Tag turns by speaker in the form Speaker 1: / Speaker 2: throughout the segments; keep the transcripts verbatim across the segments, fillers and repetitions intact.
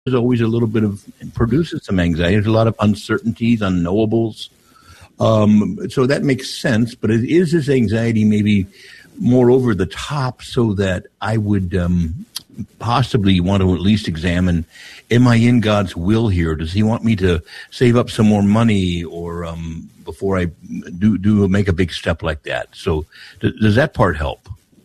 Speaker 1: there's always a little bit of, it produces some anxiety. There's a lot of uncertainties, unknowables. Um, so that makes sense, but it is this anxiety maybe more over the top so that I would um, possibly want to at least examine, am I in God's will here? Does he want me to save up some more money or um, before I do, do make a big step like that? So th- does that part help?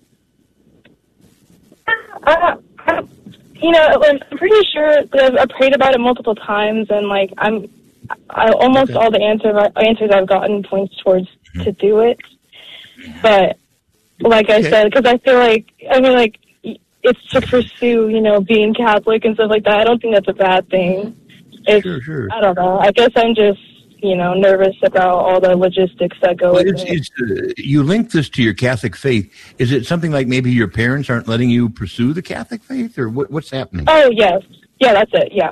Speaker 2: Uh, you know, I'm pretty sure that I've prayed about it multiple times, and like I'm, I, almost okay. all the answer, answers I've gotten points towards mm-hmm. to do it. But like I okay. said, because I feel like I mean, like it's to pursue, you know, being Catholic and stuff like that. I don't think that's a bad thing. It's,
Speaker 1: sure, sure.
Speaker 2: I don't know. I guess I'm just, you know, nervous about all the logistics that go
Speaker 1: well,
Speaker 2: with
Speaker 1: it's,
Speaker 2: it.
Speaker 1: It's, uh, you link this to your Catholic faith. Is it something like maybe your parents aren't letting you pursue the Catholic faith, or what, what's happening?
Speaker 2: Oh, yes. Yeah, that's it. Yeah.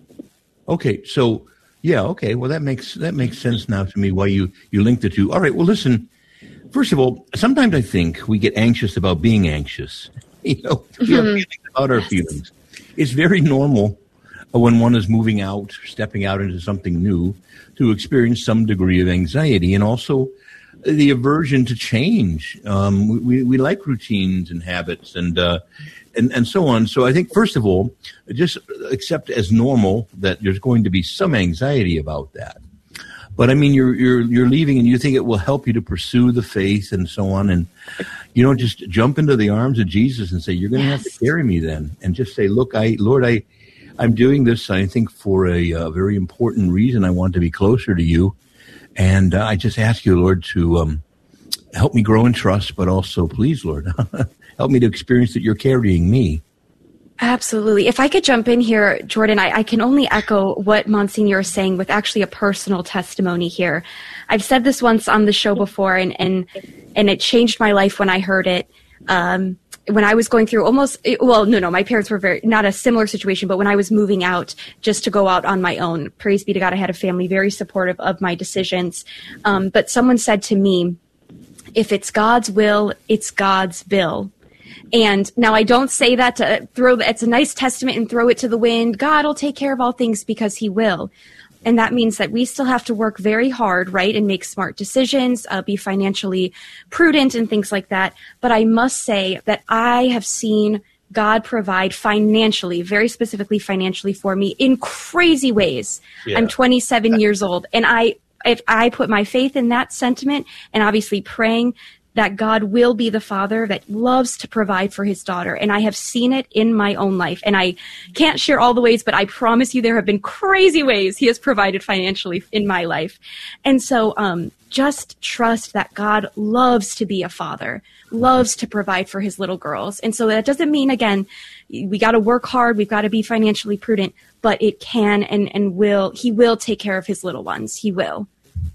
Speaker 1: Okay, so, yeah, okay. Well, that makes that makes sense now to me why you, you link the two. All right, well, listen, first of all, sometimes I think we get anxious about being anxious. You know, we have feelings about our feelings. It's very normal when one is moving out, stepping out into something new, to experience some degree of anxiety, and also the aversion to change. Um, we, we like routines and habits and, uh, and and so on. So I think, first of all, just accept as normal that there's going to be some anxiety about that. But I mean, you're you're you're leaving, and you think it will help you to pursue the faith and so on, and you don't just jump into the arms of Jesus and say, "You're going to
Speaker 3: yes.
Speaker 1: have to carry me," then, and just say, "Look, I, Lord, I." I'm doing this, I think, for a, a very important reason. I want to be closer to you. And uh, I just ask you, Lord, to um, help me grow in trust, but also, please, Lord, help me to experience that you're carrying me.
Speaker 3: Absolutely. If I could jump in here, Jordan, I, I can only echo what Monsignor is saying with actually a personal testimony here. I've said this once on the show before, and, and, and it changed my life when I heard it. Um, when I was going through almost, well, no, no, my parents were very, not a similar situation, but when I was moving out just to go out on my own, praise be to God, I had a family very supportive of my decisions. Um, but someone said to me, if it's God's will, it's God's bill. And now I don't say that to throw, it's a nice testament and throw it to the wind. God will take care of all things because he will. And that means that we still have to work very hard, right, and make smart decisions, uh, be financially prudent and things like that. But I must say that I have seen God provide financially, very specifically financially for me in crazy ways. Yeah. I'm twenty-seven years old, and I, if I put my faith in that sentiment, and obviously praying that God will be the father that loves to provide for his daughter. And I have seen it in my own life. And I can't share all the ways, but I promise you there have been crazy ways he has provided financially in my life. And so um, just trust that God loves to be a father, loves to provide for his little girls. And so that doesn't mean, again, we got to work hard, we've got to be financially prudent, but it can and, and will, he will take care of his little ones. He will.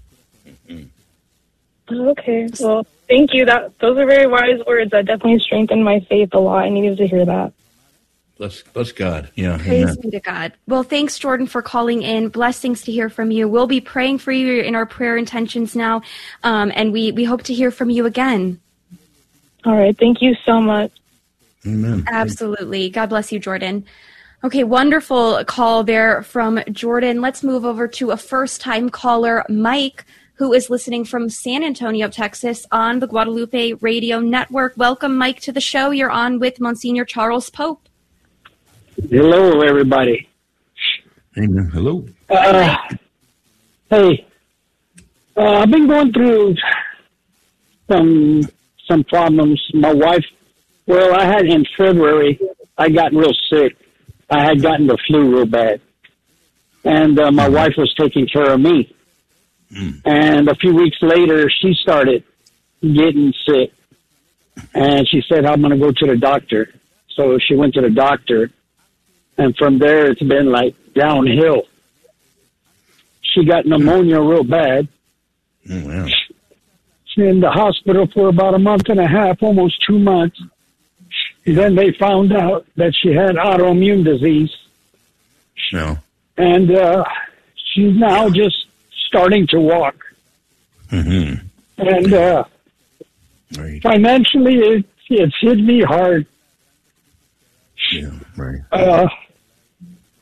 Speaker 2: Okay, well, thank you. That those are very wise words. That definitely strengthened my faith a lot. I needed to hear that.
Speaker 1: Bless, bless God. Yeah.
Speaker 3: Praise
Speaker 1: amen.
Speaker 3: be to God. Well, thanks, Jordan, for calling in. Blessings to hear from you. We'll be praying for you in our prayer intentions now, um, and we, we hope to hear from you again.
Speaker 2: All right. Thank you so much.
Speaker 1: Amen.
Speaker 3: Absolutely. God bless you, Jordan. Okay, wonderful call there from Jordan. Let's move over to a first-time caller, Mike, who is listening from San Antonio, Texas, on the Guadalupe Radio Network. Welcome, Mike, to the show. You're on with Monsignor Charles Pope.
Speaker 4: Hello, everybody.
Speaker 1: Amen. Hello.
Speaker 4: Uh, hey, uh, I've been going through some some problems. My wife, well, I had in February, I got real sick. I had gotten the flu real bad. And uh, my wife was taking care of me. Mm. And a few weeks later, she started getting sick. And she said, I'm going to go to the doctor. So she went to the doctor. And from there, it's been like downhill. She got pneumonia real bad.
Speaker 1: Mm, wow.
Speaker 4: She's in the hospital for about a month and a half, almost two months. And then they found out that she had autoimmune disease.
Speaker 1: No.
Speaker 4: And uh, she's now just starting to walk.
Speaker 1: Mm-hmm.
Speaker 4: And uh,
Speaker 1: right.
Speaker 4: financially, it, it's hit me hard.
Speaker 1: Yeah, right.
Speaker 4: Uh,